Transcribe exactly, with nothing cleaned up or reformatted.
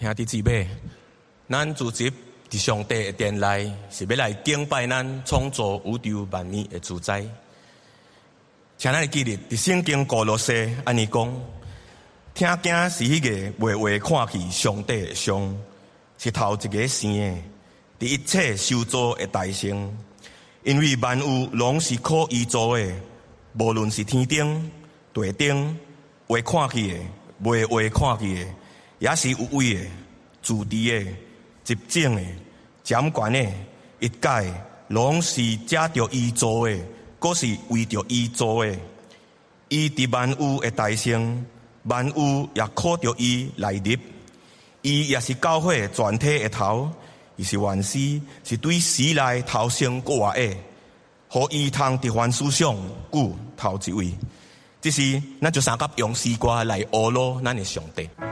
兄弟姊妹，咱组织伫上帝的殿内，是要来敬拜咱创造宇宙万物的主宰。请咱记得，伫圣经歌罗西安尼讲，听见是迄个微微看去上帝的像，是头一个生的，伫一切受造的大成，因为万物拢是靠伊做的，无论是天顶、地顶，微看去的、微微看去的，也是有位的、自治的、集整的、掌权的，一概拢是借着伊做的，阁是为着伊做的。伊伫万物的大成，万物也靠着伊来立。伊也是教会全体的头，伊是元师，是对时来头先过的，互伊通伫凡事上久头一位。这是咱就三甲用诗歌来学咯，咱的上帝。